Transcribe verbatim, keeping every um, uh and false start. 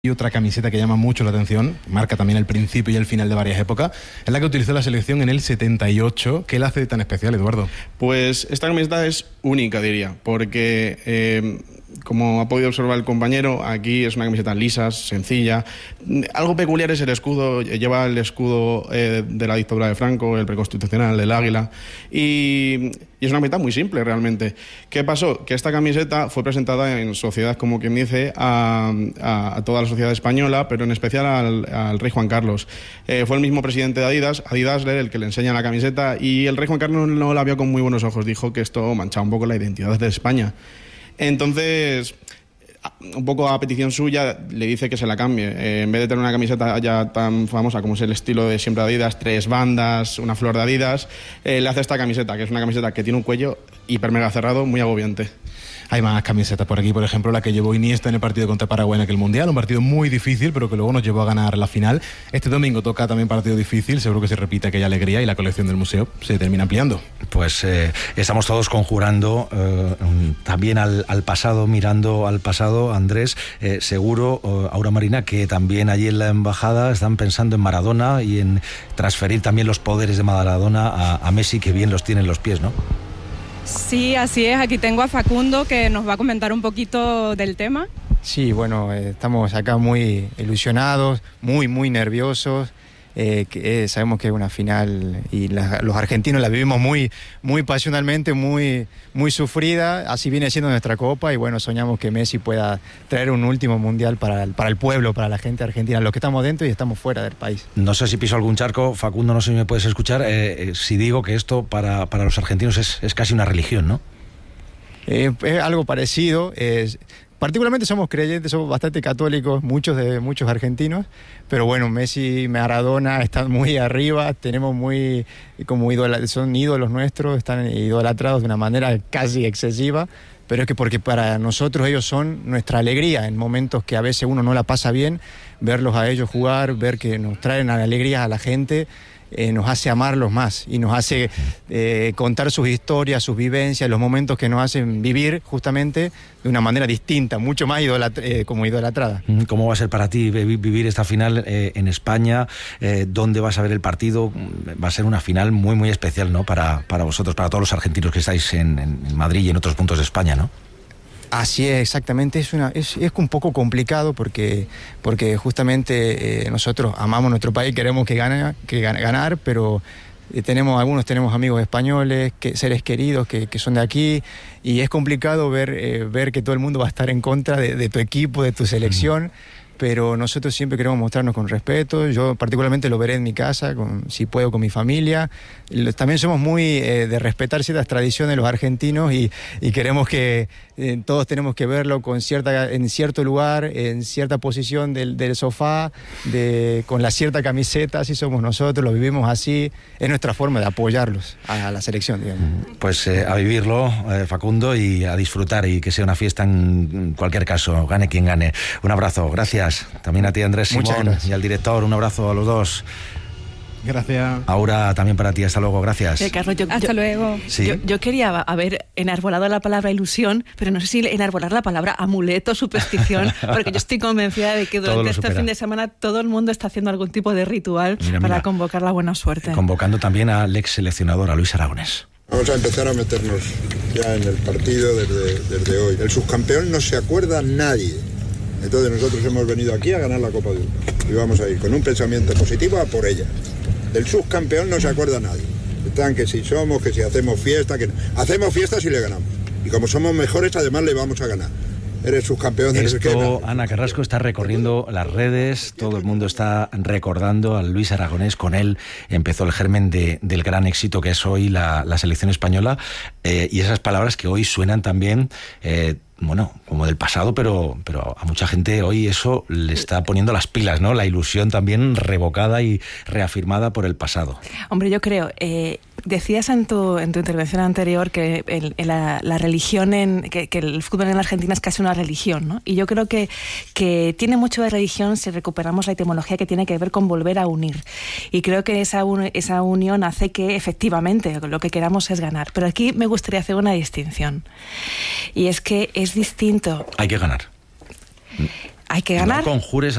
Y otra camiseta que llama mucho la atención, marca también el principio y el final de varias épocas, es la que utilizó la selección en el setenta y ocho. ¿Qué la hace tan especial, Eduardo? Pues esta camiseta es única, diría, porque eh, como ha podido observar el compañero, aquí es una camiseta lisa, sencilla. Algo peculiar es el escudo, lleva el escudo eh, de la dictadura de Franco, el preconstitucional, el águila, y, y es una camiseta muy simple realmente. ¿Qué pasó? Que esta camiseta fue presentada en sociedad, como quien dice, a, a, a toda la sociedad española, pero en especial al, al rey Juan Carlos. Eh, fue el mismo presidente de Adidas, Adidas, el que le enseña la camiseta, y el rey Juan Carlos no la vio con muy buenos ojos, dijo que esto manchaba un poco la identidad de España. Entonces, un poco a petición suya, le dice que se la cambie. Eh, en vez de tener una camiseta ya tan famosa como es el estilo de siempre Adidas, tres bandas, una flor de Adidas, eh, le hace esta camiseta, que es una camiseta que tiene un cuello hiper mega cerrado, muy agobiante. Hay más camisetas por aquí, por ejemplo, la que llevó Iniesta en el partido contra Paraguay en aquel Mundial, un partido muy difícil, pero que luego nos llevó a ganar la final. Este domingo toca también partido difícil, seguro que se repite aquella alegría y la colección del museo se termina ampliando. Pues eh, estamos todos conjurando eh, también al, al pasado, mirando al pasado, Andrés, eh, seguro, eh, Aura Marina, que también allí en la embajada están pensando en Maradona y en transferir también los poderes de Maradona a, a Messi, que bien los tiene en los pies, ¿no? Sí, así es. Aquí tengo a Facundo, que nos va a comentar un poquito del tema. Sí, bueno, eh, estamos acá muy ilusionados, muy, muy nerviosos. Eh, que, eh, sabemos que es una final y la, los argentinos la vivimos muy, muy pasionalmente, muy, muy sufrida. Así viene siendo nuestra copa y bueno, soñamos que Messi pueda traer un último mundial para el, para el pueblo, para la gente argentina, los que estamos dentro y estamos fuera del país. No sé si piso algún charco, Facundo, no sé si me puedes escuchar, eh, eh, si digo que esto para, para los argentinos es, es casi una religión, ¿no? Eh, es algo parecido. Es, Particularmente somos creyentes, somos bastante católicos, muchos de muchos argentinos, pero bueno, Messi, Maradona están muy arriba, tenemos muy, como ídola, son ídolos nuestros, están idolatrados de una manera casi excesiva, pero es que porque para nosotros ellos son nuestra alegría en momentos que a veces uno no la pasa bien, verlos a ellos jugar, ver que nos traen alegrías a la gente. Eh, nos hace amarlos más y nos hace eh, contar sus historias, sus vivencias, los momentos que nos hacen vivir justamente de una manera distinta, mucho más idolat- eh, como idolatrada. ¿Cómo va a ser para ti vivir esta final eh, en España? Eh, ¿Dónde vas a ver el partido? Va a ser una final muy muy especial, ¿no? Para, para vosotros, para todos los argentinos que estáis en, en Madrid y en otros puntos de España, ¿no? Así es, exactamente, es, una, es, es un poco complicado porque, porque justamente eh, nosotros amamos nuestro país, queremos que gane, que gane, ganar, pero eh, tenemos, algunos tenemos amigos españoles, que, seres queridos que, que son de aquí, y es complicado ver, eh, ver que todo el mundo va a estar en contra de, de tu equipo, de tu selección. Mm. Pero nosotros siempre queremos mostrarnos con respeto. Yo particularmente lo veré en mi casa, con, si puedo, con mi familia. También somos muy eh, de respetar ciertas tradiciones de los argentinos y, y queremos que eh, todos tenemos que verlo con cierta, en cierto lugar, en cierta posición del, del sofá, de, con la cierta camiseta. Así somos nosotros, lo vivimos así. Es nuestra forma de apoyarlos a, a la selección, digamos. Pues eh, a vivirlo, eh, Facundo, y a disfrutar y que sea una fiesta en cualquier caso, gane quien gane. Un abrazo, gracias. También a ti, Andrés Simón, y al director, un abrazo a los dos. Gracias. Aura, también para ti, hasta luego, gracias. Eh, Carlos, yo, hasta yo, luego. ¿Sí? Yo, yo quería haber enarbolado la palabra ilusión, pero no sé si enarbolar la palabra amuleto, superstición, porque yo estoy convencida de que durante este fin de semana todo el mundo está haciendo algún tipo de ritual mira, para mira, convocar la buena suerte. Convocando también al ex seleccionador, a Luis Aragonés. Vamos a empezar a meternos ya en el partido desde, desde hoy. El subcampeón no se acuerda nadie. Entonces nosotros hemos venido aquí a ganar la Copa de Europa y vamos a ir con un pensamiento positivo a por ella. Del subcampeón no se acuerda nadie. Están que si somos, que si hacemos fiesta, que no. Hacemos fiesta si le ganamos. Y como somos mejores, además le vamos a ganar. Eres subcampeón de Esto, Ana Carrasco está recorriendo las redes, todo el mundo está recordando a Luis Aragonés, con él empezó el germen de, del gran éxito que es hoy la, la selección española, eh, y esas palabras que hoy suenan también, eh, bueno, como del pasado, pero, pero a mucha gente hoy eso le está poniendo las pilas, ¿no? La ilusión también revocada y reafirmada por el pasado. Hombre, yo creo, eh, decías en tu, en tu intervención anterior que el, la, la religión, en, que, que el fútbol en Argentina es casi una religión, ¿no? Y yo creo que, que tiene mucho de religión si recuperamos la etimología que tiene que ver con volver a unir. Y creo que esa, un, esa unión hace que efectivamente lo que queramos es ganar. Pero aquí me gustaría hacer una distinción. Y es que es distinto. Hay que ganar. hay que ganar. No conjures